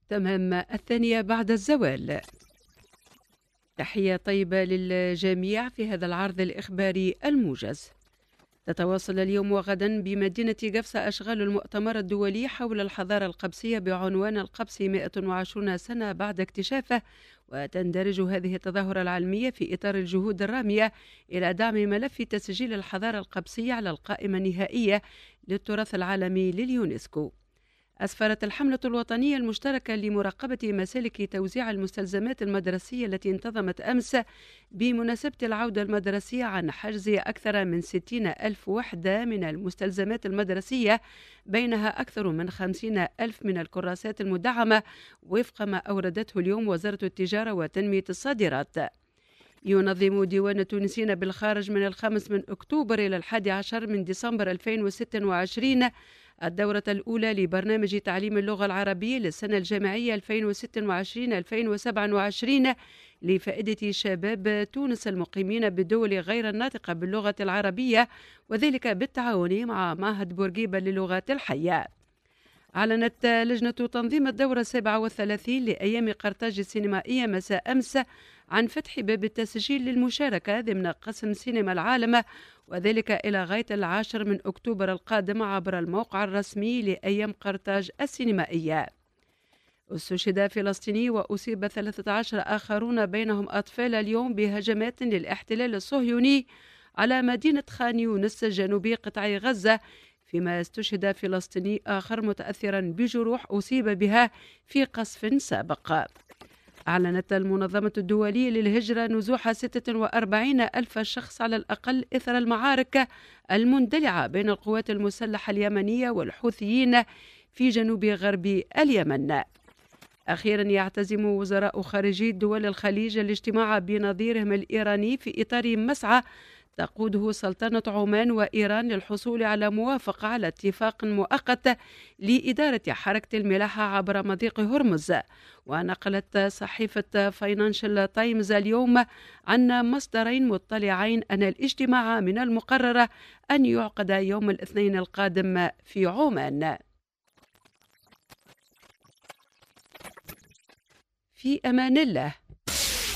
تمام 2 بعد الزوال. تحية طيبة للجميع في هذا العرض الإخباري الموجز. تتواصل اليوم وغدا بمدينة قفصة أشغال المؤتمر الدولي حول الحضارة القبسية بعنوان القبس 120 سنة بعد اكتشافه، وتندرج هذه التظاهرة العلمية في إطار الجهود الرامية إلى دعم ملف تسجيل الحضارة القبسية على القائمة النهائية للتراث العالمي لليونسكو. أسفرت الحملة الوطنية المشتركة لمراقبة مسالك توزيع المستلزمات المدرسية التي انتظمت أمس بمناسبة العودة المدرسية عن حجز أكثر من 60 ألف وحدة من المستلزمات المدرسية، بينها أكثر من 50 ألف من الكراسات المدعمة وفق ما أوردته اليوم وزارة التجارة وتنمية الصادرات. ينظم ديوان التونسيين بالخارج من 5 أكتوبر إلى 11 ديسمبر 2026 الدورة الأولى لبرنامج تعليم اللغة العربية للسنة الجامعية 2026-2027 لفائدة شباب تونس المقيمين بالدول غير الناطقة باللغة العربية، وذلك بالتعاون مع معهد بورقيبة للغات الحية. أعلنت لجنة تنظيم الدورة 37 لأيام قرطاج السينمائية مساء أمس عن فتح باب التسجيل للمشاركة ضمن قسم سينما العالم، وذلك إلى غاية 10 أكتوبر القادم عبر الموقع الرسمي لأيام قرطاج السينمائية. استشهد فلسطيني وأصيب 13 آخرون بينهم أطفال اليوم بهجمات للاحتلال الصهيوني على مدينة خان يونس جنوبي قطاع غزة، فيما استشهد فلسطيني آخر متأثرا بجروح أصيب بها في قصف سابق. أعلنت المنظمة الدولية للهجرة نزوح 46 ألف شخص على الأقل إثر المعارك المندلعة بين القوات المسلحة اليمنية والحوثيين في جنوب غرب اليمن. أخيرا يعتزم وزراء خارجي دول الخليج الاجتماع بنظيرهم الإيراني في إطار مسعى تقوده سلطنة عمان وإيران للحصول على موافقة على اتفاق مؤقت لإدارة حركة الملاحة عبر مضيق هرمز. ونقلت صحيفة فاينانشال تايمز اليوم عن مصدرين مطلعين أن الاجتماع من المقرر أن يعقد يوم الاثنين القادم في عمان. في أمان الله.